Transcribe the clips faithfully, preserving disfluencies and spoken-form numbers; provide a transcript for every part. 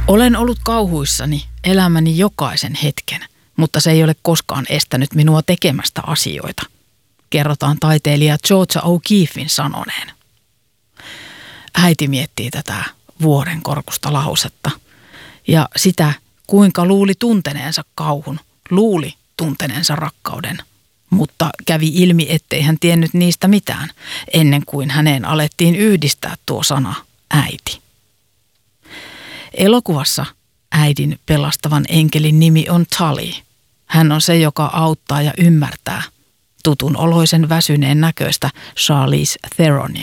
Olen ollut kauhuissani elämäni jokaisen hetken, mutta se ei ole koskaan estänyt minua tekemästä asioita, kerrotaan taiteilija Georgia O'Keeffin sanoneen. Äiti miettii tätä vuoren korkusta lausetta ja sitä, kuinka luuli tunteneensa kauhun, luuli tunteneensa rakkauden, mutta kävi ilmi, ettei hän tiennyt niistä mitään ennen kuin häneen alettiin yhdistää tuo sana äiti. Elokuvassa äidin pelastavan enkelin nimi on Tully. Hän on se, joka auttaa ja ymmärtää tutun oloisen väsyneen näköistä Charlize Theronia.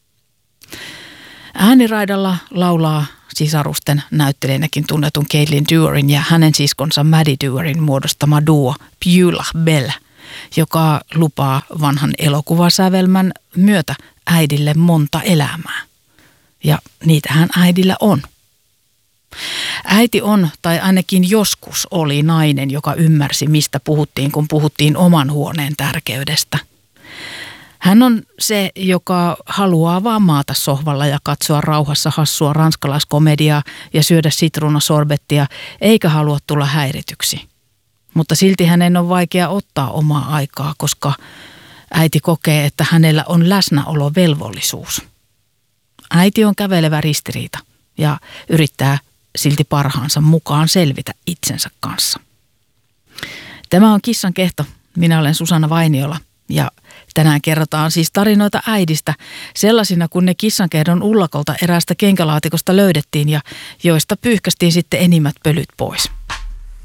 Ääniraidalla laulaa sisarusten näyttelijänäkin tunnetun Caitlin Dewerin ja hänen siskonsa Maddie Dewerin muodostama duo Beulah Bell, joka lupaa vanhan elokuvasävelmän myötä äidille monta elämää. Ja niitähän äidillä on. Äiti on, tai ainakin joskus oli nainen, joka ymmärsi, mistä puhuttiin, kun puhuttiin oman huoneen tärkeydestä. Hän on se, joka haluaa vaan maata sohvalla ja katsoa rauhassa hassua ranskalaiskomediaa ja syödä sitruunasorbettia, eikä halua tulla häirityksi. Mutta silti hänen on vaikea ottaa omaa aikaa, koska äiti kokee, että hänellä on läsnäolovelvollisuus. Äiti on kävelevä ristiriita ja yrittää silti parhaansa mukaan selvitä itsensä kanssa. Tämä on Kissan kehto. Minä olen Susanna Vainiola ja tänään kerrotaan siis tarinoita äidistä sellaisina, kun ne kissankehdon ullakolta eräästä kenkälaatikosta löydettiin ja joista pyyhkästiin sitten enimmät pölyt pois.